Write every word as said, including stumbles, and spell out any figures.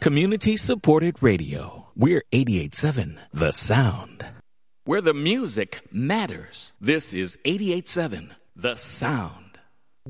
Community supported radio. We're eighty-eight point seven The Sound. Where the music matters. This is eighty-eight point seven The Sound.